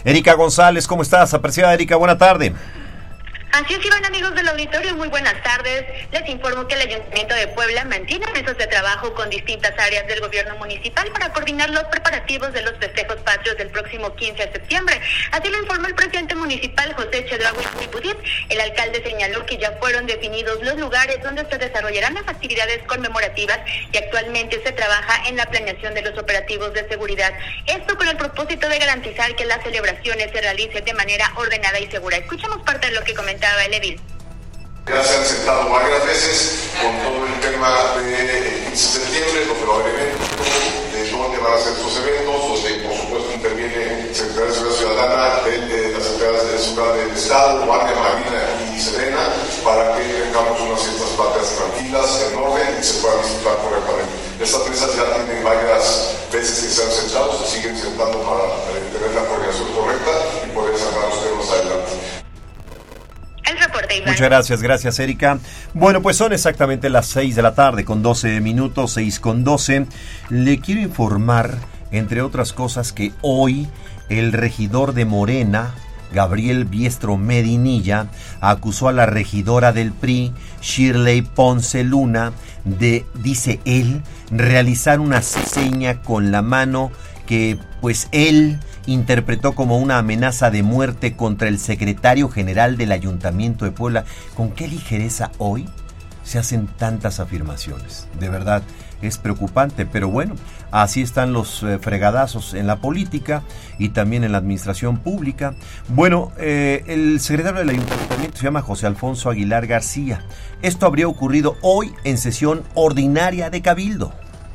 Erika González, ¿cómo estás? Apreciada Erika, buena tarde. Así es, Iván, amigos del auditorio, muy buenas tardes. Les informo que el Ayuntamiento de Puebla mantiene mesas de trabajo con distintas áreas del gobierno municipal para coordinar los preparativos de los festejos patrios del próximo 15 de septiembre. Así lo informó el presidente municipal, José Chedraui Pudit. El alcalde señaló que ya fueron definidos los lugares donde se desarrollarán las actividades conmemorativas y actualmente se trabaja en la planeación de los operativos de seguridad. Esto con el propósito de garantizar que las celebraciones se realicen de manera ordenada y segura. Escuchamos parte de lo que comentaba el edil. Ya se han sentado varias veces con todo el tema del 15 de septiembre, donde va a haber eventos, de dónde van a ser estos eventos, donde por supuesto interviene el Secretario de Seguridad Ciudadana, de las Secretarías de Seguridad del Estado, Guardia Marina y Sedena, para que tengamos unas ciertas patrias tranquilas, en orden y se puedan disfrutar correctamente. Estas mesas ya tienen varias veces que se han sentado, se siguen sentando para tener la coordinación correcta y poder sacar los temas adelante. El reporte, Iván. Muchas gracias Erika. Bueno, pues son exactamente las 6 de la tarde con 12 minutos, 6 con 12. Le quiero informar, entre otras cosas, que hoy el regidor de Morena, Gabriel Biestro Medinilla, acusó a la regidora del PRI, Shirley Ponce Luna, de, dice él, realizar una seña con la mano que pues él interpretó como una amenaza de muerte contra el secretario general del Ayuntamiento de Puebla. ¿Con qué ligereza hoy se hacen tantas afirmaciones? De verdad, es preocupante, pero bueno, así están los fregadazos en la política y también en la administración pública. Bueno, el secretario del Ayuntamiento se llama José Alfonso Aguilar García. Esto habría ocurrido hoy en sesión ordinaria de Cabildo.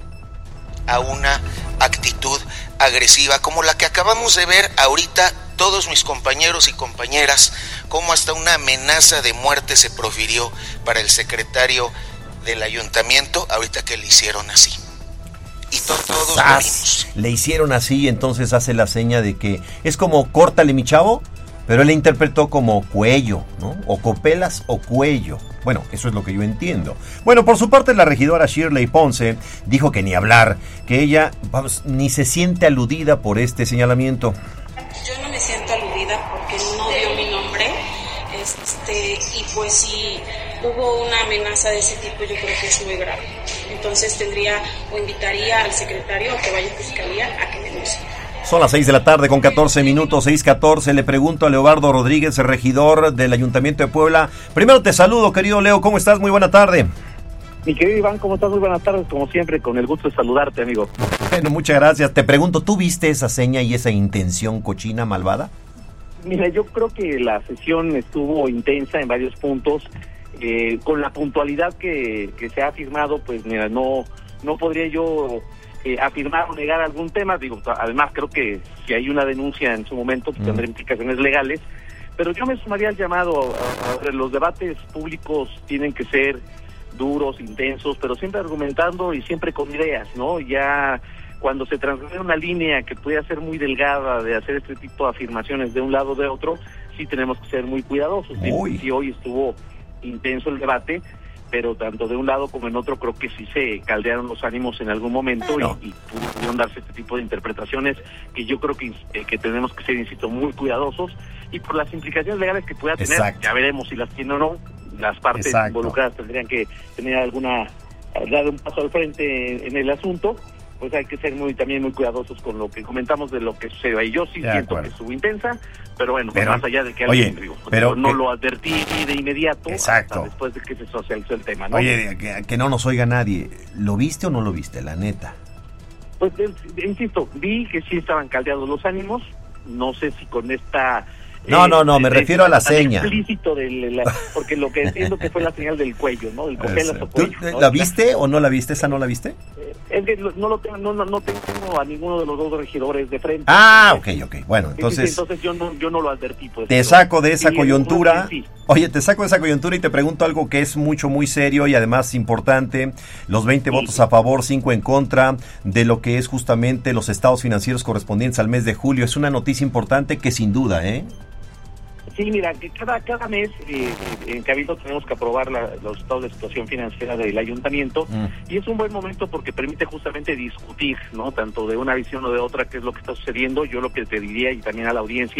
A una actitud agresiva como la que acabamos de ver ahorita todos mis compañeros y compañeras, como hasta una amenaza de muerte se profirió para el secretario del ayuntamiento ahorita que le hicieron así. Y todos lo vimos. Le hicieron así, entonces hace la seña de que es como córtale mi chavo, pero él le interpretó como cuello, ¿no? O copelas o cuello. Bueno, eso es lo que yo entiendo. Bueno, por su parte la regidora Shirley Ponce dijo que ni hablar, que ella ni se siente aludida por este señalamiento. Yo no me siento aludida porque no dio mi nombre, y pues si hubo una amenaza de ese tipo, yo creo que es muy grave. Entonces invitaría al secretario a que vaya a fiscalía a que denuncie. Son las 6 de la tarde con 14 minutos, 6:14. Le pregunto a Leobardo Rodríguez, el regidor del Ayuntamiento de Puebla. Primero te saludo, querido Leo, ¿cómo estás? Muy buena tarde. Mi querido Iván, ¿cómo estás? Muy buenas tardes, como siempre, con el gusto de saludarte, amigo. Bueno, muchas gracias. Te pregunto, ¿tú viste esa seña y esa intención cochina, malvada? Mira, yo creo que la sesión estuvo intensa en varios puntos. Con la puntualidad que se ha afirmado, pues mira, no podría yo afirmar o negar algún tema. Digo, además creo que si hay una denuncia en su momento, pues tendrá implicaciones legales. Pero yo me sumaría al llamado a los debates públicos tienen que ser duros, intensos, pero siempre argumentando y siempre con ideas, ¿no? Ya cuando se transgrede una línea que puede ser muy delgada de hacer este tipo de afirmaciones de un lado o de otro, sí tenemos que ser muy cuidadosos. Sí, hoy estuvo intenso el debate, pero tanto de un lado como en otro creo que sí se caldearon los ánimos en algún momento y pudieron darse este tipo de interpretaciones que yo creo que tenemos que ser, insisto, muy cuidadosos y por las implicaciones legales que pueda tener. Exacto. Ya veremos si las tiene o no. Las partes involucradas tendrían que tener dar un paso al frente en el asunto. Pues hay que ser también muy cuidadosos con lo que comentamos de lo que sucedió ahí. Yo sí siento que estuvo intensa, pero bueno, más allá de que alguien no lo advertí de inmediato, hasta después de que se socializó el tema, ¿no? Oye, que no nos oiga nadie, ¿lo viste o no lo viste, la neta? Pues insisto, vi que sí estaban caldeados los ánimos, no sé si con esta... No, me refiero a la seña. Explícito porque lo que entiendo que fue la señal del cuello, ¿no? Del copelas o cuello, ¿no? ¿La viste o no la viste? ¿Esa no la viste? Es que no tengo a ninguno de los dos regidores de frente. Ok. Bueno, entonces... Entonces yo no lo advertí. Pues, te saco de esa coyuntura. Sí. Oye, te saco de esa coyuntura y te pregunto algo que es muy serio y además importante. Los 20 votos a favor, 5 en contra de lo que es justamente los estados financieros correspondientes al mes de julio. Es una noticia importante que sin duda, Sí, mira, que cada mes en Cabildo tenemos que aprobar los estados de situación financiera del ayuntamiento y es un buen momento porque permite justamente discutir, ¿no? Tanto de una visión o de otra qué es lo que está sucediendo. Yo lo que te diría y también a la audiencia